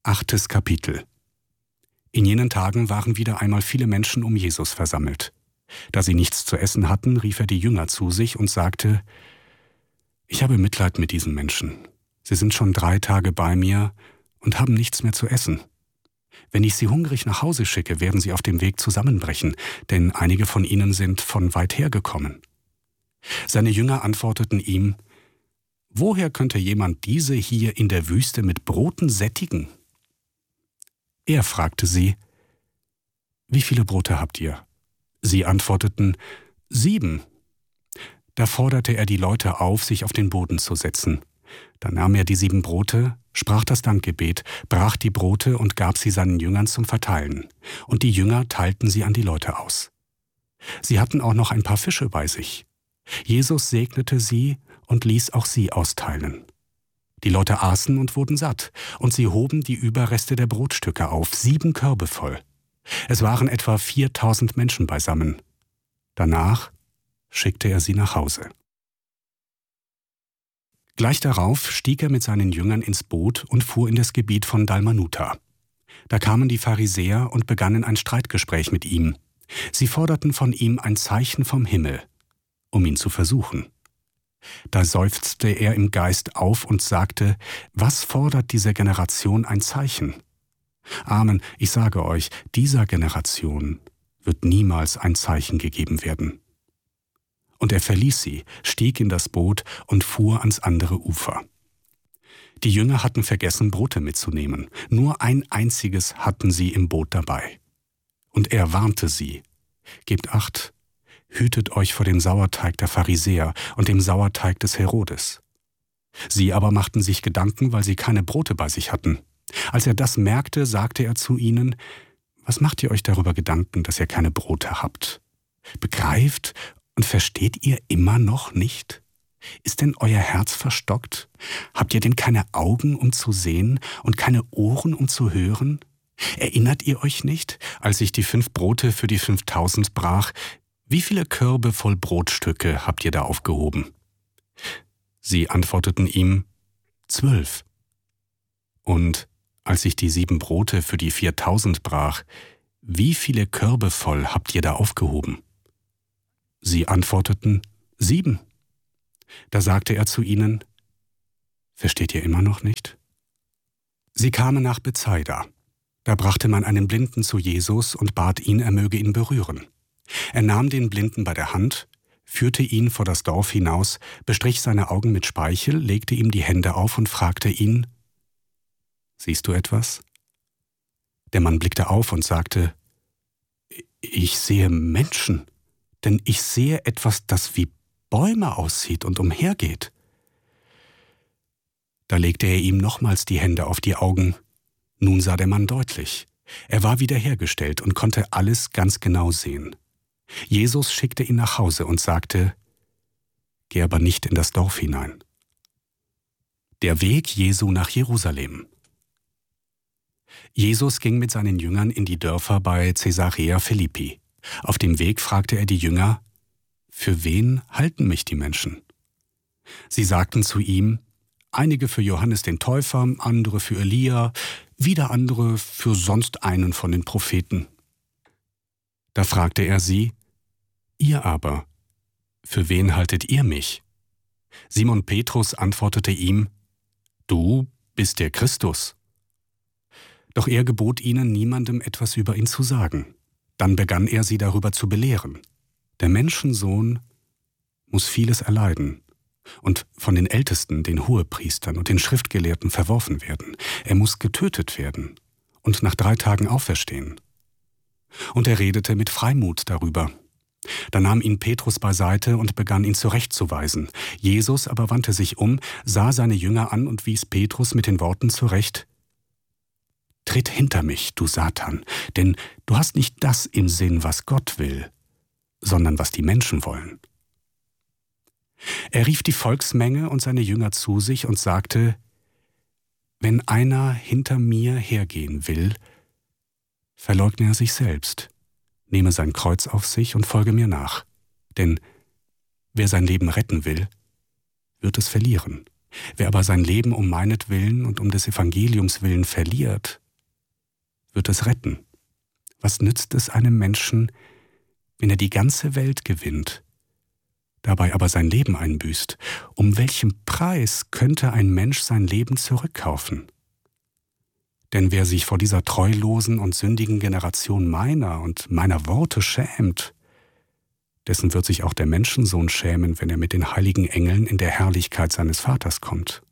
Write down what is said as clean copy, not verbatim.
8. Kapitel. In jenen Tagen waren wieder einmal viele Menschen um Jesus versammelt. Da sie nichts zu essen hatten, rief er die Jünger zu sich und sagte: Ich habe Mitleid mit diesen Menschen. Sie sind schon 3 Tage bei mir und haben nichts mehr zu essen. Wenn ich sie hungrig nach Hause schicke, werden sie auf dem Weg zusammenbrechen, denn einige von ihnen sind von weit her gekommen. Seine Jünger antworteten ihm: Woher könnte jemand diese hier in der Wüste mit Broten sättigen? Er fragte sie: Wie viele Brote habt ihr? Sie antworteten: 7. Da forderte er die Leute auf, sich auf den Boden zu setzen. Dann nahm er die 7 Brote, sprach das Dankgebet, brach die Brote und gab sie seinen Jüngern zum Verteilen. Und die Jünger teilten sie an die Leute aus. Sie hatten auch noch ein paar Fische bei sich. Jesus segnete sie und ließ auch sie austeilen. Die Leute aßen und wurden satt, und sie hoben die Überreste der Brotstücke auf, 7 Körbe voll. Es waren etwa 4000 Menschen beisammen. Danach schickte er sie nach Hause. Gleich darauf stieg er mit seinen Jüngern ins Boot und fuhr in das Gebiet von Dalmanuta. Da kamen die Pharisäer und begannen ein Streitgespräch mit ihm. Sie forderten von ihm ein Zeichen vom Himmel, um ihn zu versuchen. Da seufzte er im Geist auf und sagte: Was fordert diese Generation ein Zeichen? Amen, ich sage euch, dieser Generation wird niemals ein Zeichen gegeben werden. Und er verließ sie, stieg in das Boot und fuhr ans andere Ufer. Die Jünger hatten vergessen, Brote mitzunehmen. Nur ein einziges hatten sie im Boot dabei. Und er warnte sie: Gebt Acht, hütet euch vor dem Sauerteig der Pharisäer und dem Sauerteig des Herodes. Sie aber machten sich Gedanken, weil sie keine Brote bei sich hatten. Als er das merkte, sagte er zu ihnen: Was macht ihr euch darüber Gedanken, dass ihr keine Brote habt? Begreift und versteht ihr immer noch nicht? Ist denn euer Herz verstockt? Habt ihr denn keine Augen, um zu sehen, und keine Ohren, um zu hören? Erinnert ihr euch nicht, als ich die 5 Brote für die 5000 brach? Wie viele Körbe voll Brotstücke habt ihr da aufgehoben? Sie antworteten ihm: 12. Und als ich die 7 Brote für die 4000 brach, wie viele Körbe voll habt ihr da aufgehoben? Sie antworteten: 7. Da sagte er zu ihnen: Versteht ihr immer noch nicht? Sie kamen nach Bethsaida. Da brachte man einen Blinden zu Jesus und bat ihn, er möge ihn berühren. Er nahm den Blinden bei der Hand, führte ihn vor das Dorf hinaus, bestrich seine Augen mit Speichel, legte ihm die Hände auf und fragte ihn: Siehst du etwas? Der Mann blickte auf und sagte: Ich sehe Menschen, denn ich sehe etwas, das wie Bäume aussieht und umhergeht. Da legte er ihm nochmals die Hände auf die Augen. Nun sah der Mann deutlich. Er war wiederhergestellt und konnte alles ganz genau sehen. Jesus schickte ihn nach Hause und sagte: Geh aber nicht in das Dorf hinein. Der Weg Jesu nach Jerusalem. Jesus ging mit seinen Jüngern in die Dörfer bei Caesarea Philippi. Auf dem Weg fragte er die Jünger: Für wen halten mich die Menschen? Sie sagten zu ihm: Einige für Johannes den Täufer, andere für Elia, wieder andere für sonst einen von den Propheten. Da fragte er sie: Ihr aber, für wen haltet ihr mich? Simon Petrus antwortete ihm: Du bist der Christus. Doch er gebot ihnen, niemandem etwas über ihn zu sagen. Dann begann er sie darüber zu belehren. Der Menschensohn muss vieles erleiden und von den Ältesten, den Hohepriestern und den Schriftgelehrten verworfen werden. Er muss getötet werden und nach 3 Tagen auferstehen. Und er redete mit Freimut darüber. Da nahm ihn Petrus beiseite und begann ihn zurechtzuweisen. Jesus aber wandte sich um, sah seine Jünger an und wies Petrus mit den Worten zurecht: Tritt hinter mich, du Satan, denn du hast nicht das im Sinn, was Gott will, sondern was die Menschen wollen. Er rief die Volksmenge und seine Jünger zu sich und sagte: Wenn einer hinter mir hergehen will, verleugne er sich selbst, nehme sein Kreuz auf sich und folge mir nach. Denn wer sein Leben retten will, wird es verlieren. Wer aber sein Leben um meinetwillen und um des Evangeliums willen verliert, wird es retten. Was nützt es einem Menschen, wenn er die ganze Welt gewinnt, dabei aber sein Leben einbüßt? Um welchen Preis könnte ein Mensch sein Leben zurückkaufen? Denn wer sich vor dieser treulosen und sündigen Generation meiner und meiner Worte schämt, dessen wird sich auch der Menschensohn schämen, wenn er mit den heiligen Engeln in der Herrlichkeit seines Vaters kommt.